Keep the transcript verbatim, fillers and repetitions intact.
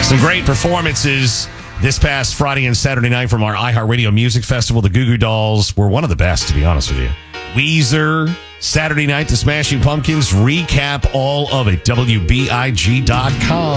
Some great performances this past Friday and Saturday night from our iHeartRadio Music Festival. The Goo Goo Dolls were one of the best, to be honest with you. Weezer, Saturday night, the Smashing Pumpkins. Recap all of it, W B I G dot com.